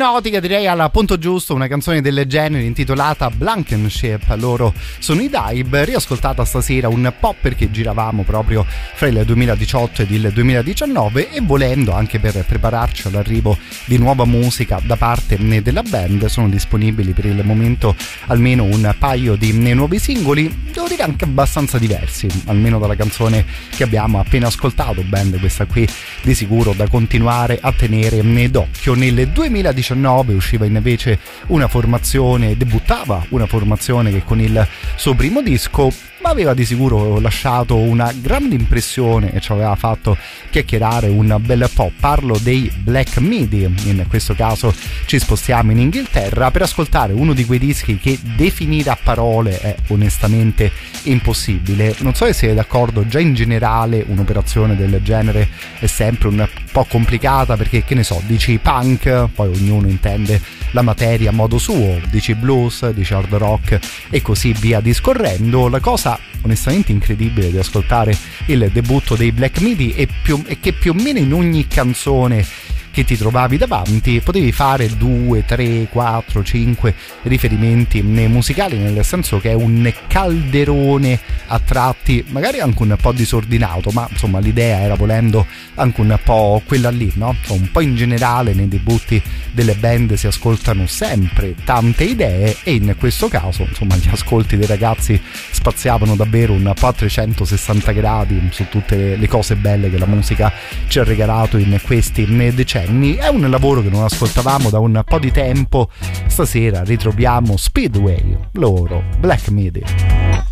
Ipnotica, direi al punto giusto, una canzone del genere intitolata Blankenship. Loro sono i Dive, riascoltata stasera un po' perché giravamo proprio fra il 2018 ed il 2019 e volendo anche per prepararci all'arrivo di nuova musica da parte della band sono disponibili per il momento almeno un paio di nuovi singoli, devo dire anche abbastanza diversi, almeno dalla canzone che abbiamo appena ascoltato. Band questa qui di sicuro da continuare a tenere d'occhio. Nel 2019 usciva invece una formazione, debuttava una formazione che con il suo primo disco ma aveva di sicuro lasciato una grande impressione e ci aveva fatto chiacchierare un bel po'. Parlo dei Black Midi, in questo caso ci spostiamo in Inghilterra per ascoltare uno di quei dischi che definire a parole è onestamente impossibile. Non so se siete d'accordo, già in generale un'operazione del genere è sempre un po' complicata perché, che ne so, dici punk, poi ognuno intende la materia a modo suo, dici blues, dici hard rock e così via discorrendo. La cosa onestamente incredibile di ascoltare il debutto dei Black Midi è che più o meno in ogni canzone che ti trovavi davanti potevi fare 2, 3, 4, 5 riferimenti musicali, nel senso che è un calderone a tratti, magari anche un po' disordinato, ma insomma l'idea era, volendo, anche un po' quella lì, no? Un po' in generale nei debutti delle band si ascoltano sempre tante idee e in questo caso insomma gli ascolti dei ragazzi spaziavano davvero un po' a 360 gradi su tutte le cose belle che la musica ci ha regalato in questi decenni. È un lavoro che non ascoltavamo da un po' di tempo. Stasera ritroviamo Speedway, loro Black Midi.